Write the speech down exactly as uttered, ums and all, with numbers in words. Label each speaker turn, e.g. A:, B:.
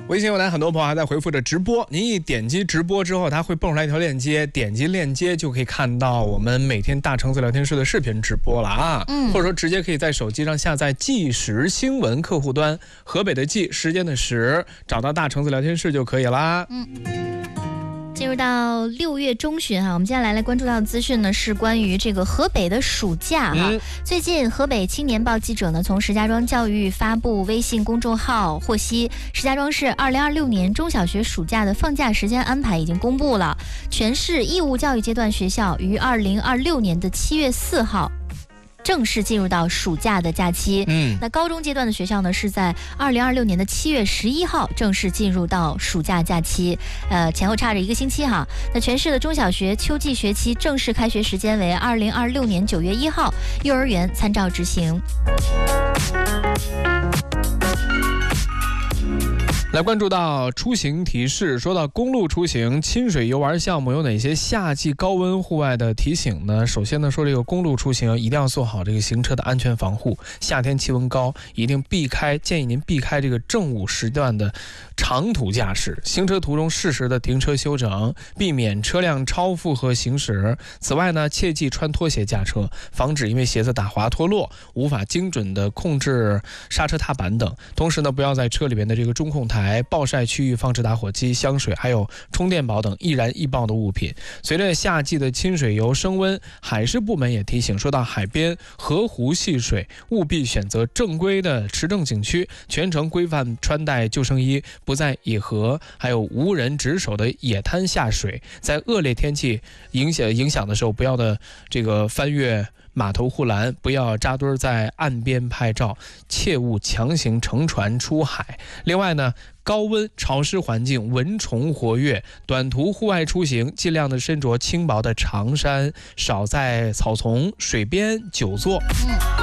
A: 微信后台很多朋友还在回复着直播，您一点击直播之后，它会蹦出来一条链接，点击链接就可以看到我们每天大橙子聊天室的视频直播了啊。嗯，或者说直接可以在手机上下载即时新闻客户端，河北的即，时间的时，找到大橙子聊天室就可以啦。
B: 嗯。进入到六月中旬哈，我们接下来来关注到的资讯呢是关于这个河北的暑假哈。嗯、最近河北青年报记者呢从石家庄教育发布微信公众号获悉，石家庄市二零二六年中小学暑假的放假时间安排已经公布了，全市义务教育阶段学校于二零二六年的七月四号。正式进入到暑假的假期，嗯，那高中阶段的学校呢，是在二零二六年的七月十一号正式进入到暑假假期，呃，前后差着一个星期哈。那全市的中小学秋季学期正式开学时间为二零二六年九月一号，幼儿园参照执行。
A: 来关注到出行提示，说到公路出行亲水游玩项目有哪些夏季高温户外的提醒呢？首先呢，说这个公路出行一定要做好这个行车的安全防护，夏天气温高，一定避开，建议您避开这个正午时段的长途驾驶，行车途中适时的停车休整，避免车辆超负荷行驶。此外呢，切忌穿拖鞋驾车，防止因为鞋子打滑脱落，无法精准的控制刹车踏板等。同时呢，不要在车里边的这个中控台、暴晒区域放置打火机、香水还有充电宝等易燃易爆的物品。随着夏季的亲水游升温，海事部门也提醒，说到海边河湖戏水，务必选择正规的持证景区，全程规范穿戴救生衣，不在野河还有无人值守的野滩下水。在恶劣天气影响影响的时候，不要的这个翻越码头护栏，不要扎堆在岸边拍照，切勿强行乘船出海。另外呢，高温潮湿环境，蚊虫活跃，短途户外出行尽量的身着轻薄的长衫，少在草丛、水边久坐。嗯